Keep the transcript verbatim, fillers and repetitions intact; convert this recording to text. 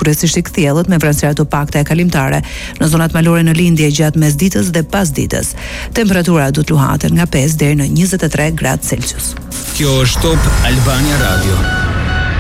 kryesisht i kthjellët me vranësira të pakta e kalimtare në zonat malore në lindje gjatë mesditës dhe pasdites. Temperatura do të luhaten nga pesë deri në njëzet e tre gradë Celsius. Kjo është Top Albania Radio.